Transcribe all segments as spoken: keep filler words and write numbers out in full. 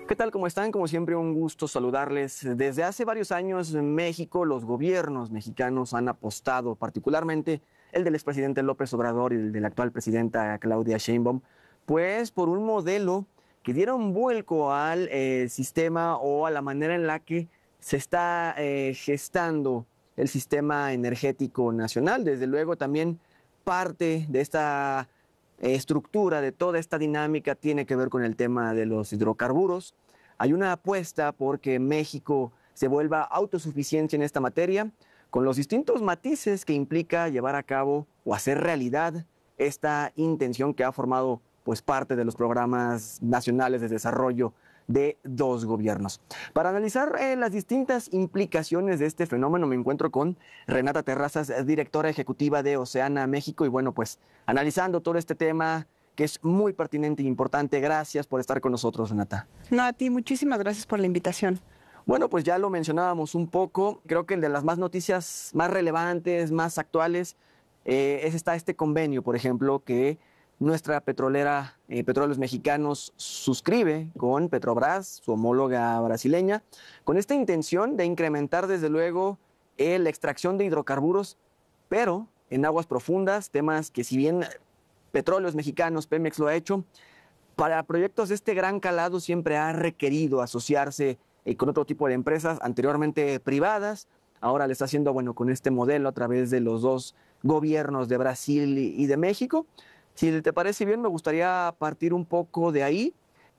¿Qué tal? ¿Cómo están? Como siempre, un gusto saludarles. Desde hace varios años en México, los gobiernos mexicanos han apostado, particularmente el del expresidente López Obrador y el de la actual presidenta Claudia Sheinbaum, pues por un modelo que diera un vuelco al eh, sistema o a la manera en la que se está eh, gestando el sistema energético nacional. Desde luego, también parte de esta estructura, de toda esta dinámica, tiene que ver con el tema de los hidrocarburos. Hay una apuesta porque México se vuelva autosuficiente en esta materia, con los distintos matices que implica llevar a cabo o hacer realidad esta intención que ha formado pues parte de los programas nacionales de desarrollo de dos gobiernos. Para analizar eh, las distintas implicaciones de este fenómeno, me encuentro con Renata Terrazas, directora ejecutiva de Oceana México, y bueno, pues analizando todo este tema que es muy pertinente e importante. Gracias por estar con nosotros, Renata. No, a ti, muchísimas gracias por la invitación. Bueno, pues ya lo mencionábamos un poco, creo que el de las más noticias más relevantes, más actuales, eh, es está este convenio, por ejemplo, que nuestra petrolera eh, Petróleos Mexicanos suscribe con Petrobras, su homóloga brasileña, con esta intención de incrementar desde luego eh, la extracción de hidrocarburos, pero en aguas profundas, temas que si bien Petróleos Mexicanos, Pemex lo ha hecho, para proyectos de este gran calado siempre ha requerido asociarse eh, con otro tipo de empresas anteriormente privadas. Ahora le está haciendo, bueno, con este modelo a través de los dos gobiernos de Brasil y de México. Si te parece bien, me gustaría partir un poco de ahí.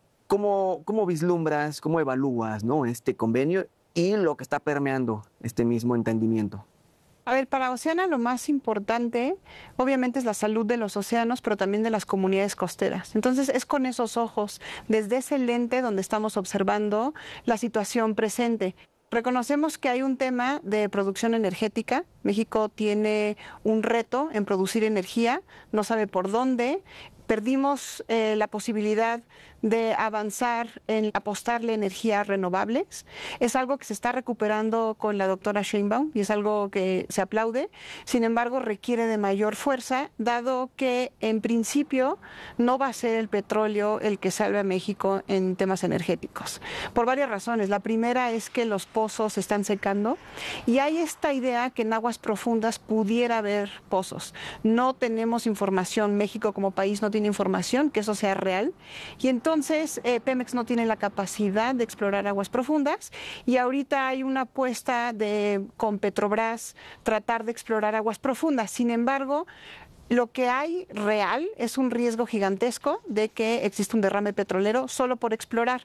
¿Cómo, cómo vislumbras, cómo evalúas, ¿no?, este convenio y lo que está permeando este mismo entendimiento? A ver, para Oceana lo más importante obviamente es la salud de los océanos, pero también de las comunidades costeras. Entonces es con esos ojos, desde ese lente donde estamos observando la situación presente. Reconocemos que hay un tema de producción energética. México tiene un reto en producir energía, no sabe por dónde. Perdimos eh, la posibilidad de avanzar en apostarle energías renovables. Es algo que se está recuperando con la doctora Sheinbaum y es algo que se aplaude. Sin embargo, requiere de mayor fuerza, dado que en principio no va a ser el petróleo el que salve a México en temas energéticos. Por varias razones. La primera es que los pozos se están secando y hay esta idea que en aguas profundas pudiera haber pozos. No tenemos información, México como país no tiene información que eso sea real, y entonces eh, Pemex no tiene la capacidad de explorar aguas profundas, y ahorita hay una apuesta de con Petrobras tratar de explorar aguas profundas. Sin embargo, lo que hay real es un riesgo gigantesco de que exista un derrame petrolero solo por explorar.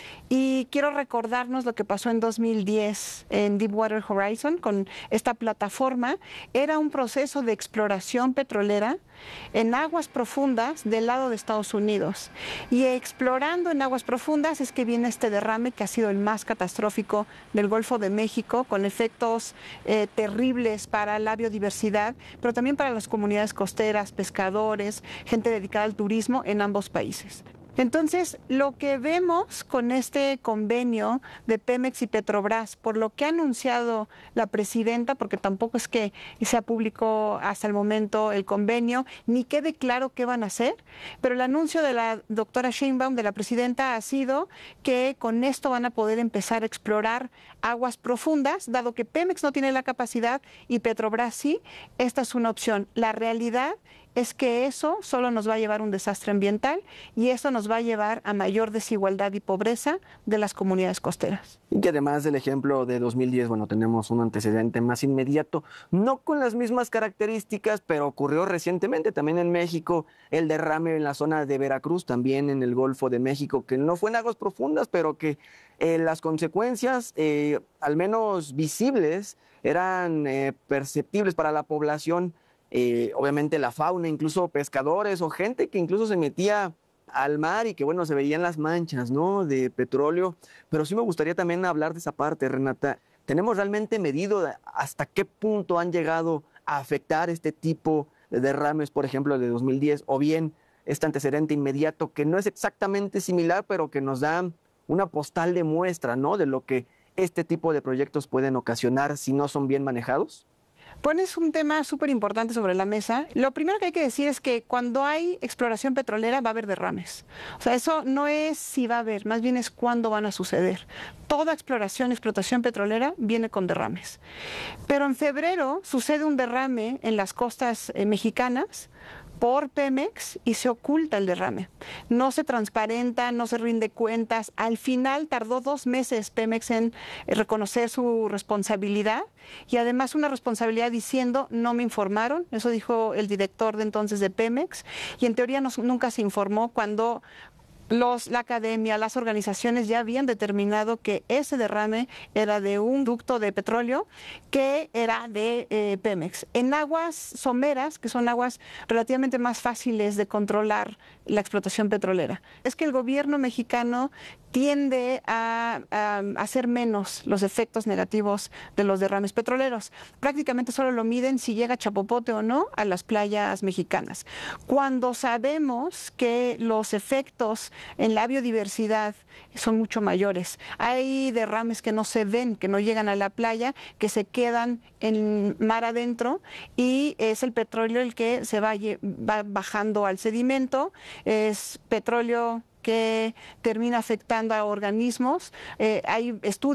Y quiero recordarnos lo que pasó en dos mil diez en Deepwater Horizon con esta plataforma. Era un proceso de exploración petrolera en aguas profundas del lado de Estados Unidos. Y explorando en aguas profundas es que viene este derrame que ha sido el más catastrófico del Golfo de México, con efectos eh, terribles para la biodiversidad, pero también para las comunidades costeras, pescadores, gente dedicada al turismo en ambos países. Entonces, lo que vemos con este convenio de Pemex y Petrobras, por lo que ha anunciado la presidenta, porque tampoco es que sea público hasta el momento el convenio, ni quede claro qué van a hacer, pero el anuncio de la doctora Sheinbaum, de la presidenta, ha sido que con esto van a poder empezar a explorar aguas profundas, dado que Pemex no tiene la capacidad y Petrobras sí. Esta es una opción. La realidad es que eso solo nos va a llevar a un desastre ambiental y eso nos va a llevar a mayor desigualdad y pobreza de las comunidades costeras. Y que además del ejemplo de dos mil diez, bueno, tenemos un antecedente más inmediato, no con las mismas características, pero ocurrió recientemente también en México, el derrame en la zona de Veracruz, también en el Golfo de México, que no fue en aguas profundas, pero que eh, las consecuencias, eh, al menos visibles, eran eh, perceptibles para la población. Eh, obviamente la fauna, incluso pescadores o gente que incluso se metía al mar y que, bueno, se veían las manchas, ¿no?, de petróleo. Pero sí me gustaría también hablar de esa parte, Renata. ¿Tenemos realmente medido hasta qué punto han llegado a afectar este tipo de derrames, por ejemplo, de dos mil diez, o bien este antecedente inmediato que no es exactamente similar, pero que nos da una postal de muestra, ¿no?, de lo que este tipo de proyectos pueden ocasionar si no son bien manejados? Pones un tema súper importante sobre la mesa. Lo primero que hay que decir es que cuando hay exploración petrolera va a haber derrames. O sea, eso no es si va a haber, más bien es cuándo van a suceder. Toda exploración, explotación petrolera viene con derrames. Pero en febrero sucede un derrame en las costas eh, mexicanas por Pemex y se oculta el derrame. No se transparenta, no se rinde cuentas. Al final tardó dos meses Pemex en reconocer su responsabilidad y además una responsabilidad diciendo no me informaron. Eso dijo el director de entonces de Pemex y en teoría no, nunca se informó cuando Los, la academia, las organizaciones ya habían determinado que ese derrame era de un ducto de petróleo que era de eh, Pemex. En aguas someras, que son aguas relativamente más fáciles de controlar la explotación petrolera, es que el gobierno mexicano tiende a, a hacer menos los efectos negativos de los derrames petroleros. Prácticamente solo lo miden si llega chapopote o no a las playas mexicanas. Cuando sabemos que los efectos en la biodiversidad son mucho mayores. Hay derrames que no se ven, que no llegan a la playa, que se quedan en mar adentro y es el petróleo el que se va, va bajando al sedimento, es petróleo que termina afectando a organismos. Eh, hay estudios